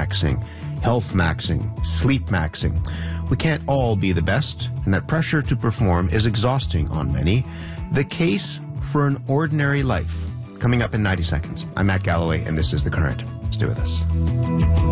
maxing, health maxing, sleep maxing. We can't all be the best, and that pressure to perform is exhausting on many. The case for an ordinary life. Coming up in 90 seconds. I'm Matt Galloway, and this is The Current. Stay with us.